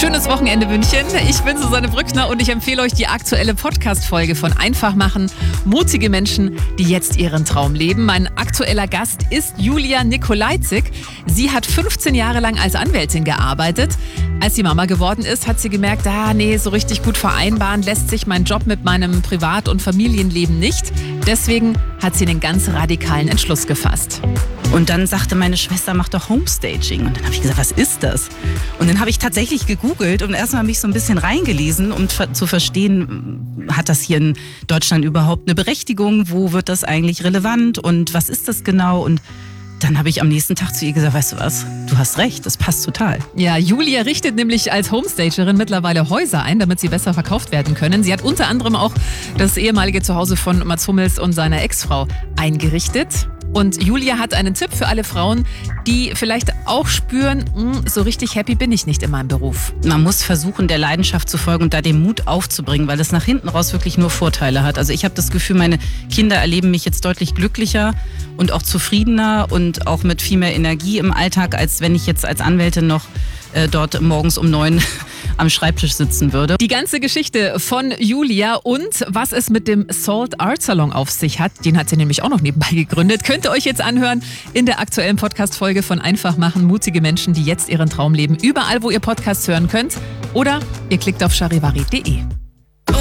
Schönes Wochenende München. Ich bin Susanne Brückner und ich empfehle euch die aktuelle Podcast-Folge von Einfach machen. Mutige Menschen, die jetzt ihren Traum leben. Mein aktueller Gast ist Julia Nikolajczyk. Sie hat 15 Jahre lang als Anwältin gearbeitet. Als sie Mama geworden ist, hat sie gemerkt, so richtig gut vereinbaren lässt sich mein Job mit meinem Privat- und Familienleben nicht. Deswegen hat sie einen ganz radikalen Entschluss gefasst. Und dann sagte meine Schwester, mach doch Homestaging. Und dann habe ich gesagt, was ist das? Und dann habe ich tatsächlich gegoogelt und erstmal mich so ein bisschen reingelesen, um zu verstehen, hat das hier in Deutschland überhaupt eine Berechtigung? Wo wird das eigentlich relevant? Und was ist das genau? Und dann habe ich am nächsten Tag zu ihr gesagt, weißt du was, du hast recht, das passt total. Ja, Julia richtet nämlich als Homestagerin mittlerweile Häuser ein, damit sie besser verkauft werden können. Sie hat unter anderem auch das ehemalige Zuhause von Mats Hummels und seiner Ex-Frau eingerichtet. Und Julia hat einen Tipp für alle Frauen, die vielleicht auch spüren, so richtig happy bin ich nicht in meinem Beruf. Man muss versuchen, der Leidenschaft zu folgen und da den Mut aufzubringen, weil es nach hinten raus wirklich nur Vorteile hat. Also ich habe das Gefühl, meine Kinder erleben mich jetzt deutlich glücklicher und auch zufriedener und auch mit viel mehr Energie im Alltag, als wenn ich jetzt als Anwältin noch dort morgens um 9 am Schreibtisch sitzen würde. Die ganze Geschichte von Julia und was es mit dem Salt Art Salon auf sich hat, den hat sie nämlich auch noch nebenbei gegründet, könnt ihr euch jetzt anhören in der aktuellen Podcast-Folge von Einfach machen, mutige Menschen, die jetzt ihren Traum leben. Überall, wo ihr Podcasts hören könnt oder ihr klickt auf charivari.de.